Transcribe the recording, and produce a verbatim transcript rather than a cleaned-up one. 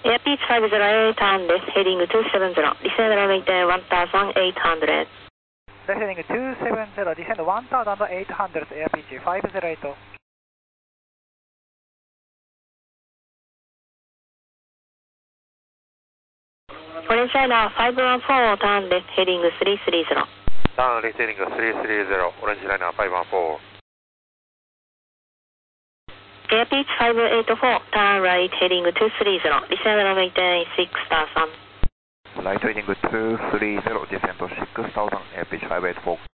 Airbus five zero eight turn left heading two seven zero, descend runway maintain one thousand eight hundred. Left heading two seven zero, descend one thousand eight hundred, Airbus five zero eight. Orange liner five one four, turn left heading three three zero. Turn left heading three three zero, Orange liner five one four. Airbus five eight four, turn right heading two three zero, descend runway maintain six thousand. Right heading two three zero, descend six thousand, Airbus five eight four.